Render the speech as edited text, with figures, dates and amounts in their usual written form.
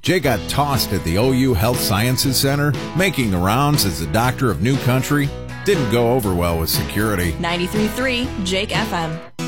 Jay got tossed at the OU Health Sciences Center, making the rounds as the doctor of New Country. Didn't go over well with security. 93.3 Jake FM.